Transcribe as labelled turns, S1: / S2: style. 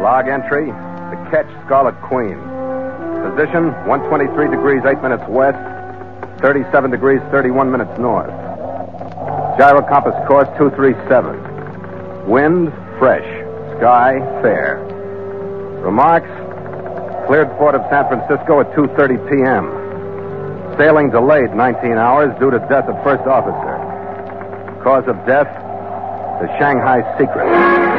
S1: Log entry, the Ketch Scarlet Queen. Position, 123 degrees, 8 minutes west, 37 degrees, 31 minutes north. Gyro compass course, 237. Wind, fresh. Sky, fair. Remarks, cleared port of San Francisco at 2:30 p.m. Sailing delayed 19 hours due to death of first officer. Cause of death, the Shanghai Secret.